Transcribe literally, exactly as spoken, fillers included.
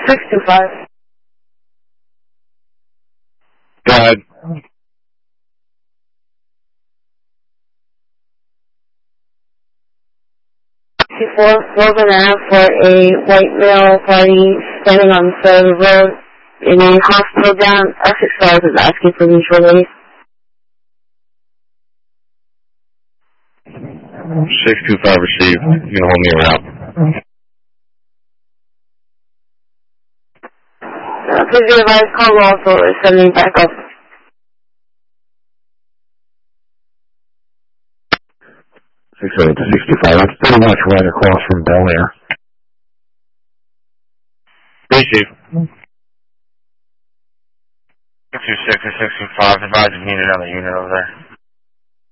six two five. Go ahead. four, Logan Ave for a white male party standing on the side of the road in a hospital down. Essex Stars is asking for mutual release. six two five received. You can hold me around. Uh, please be advised, call also is sending back up. six oh eight to six two five. That's pretty much right across from Bel Air. Receive. six two six to six two five. Advise if you need another unit over there.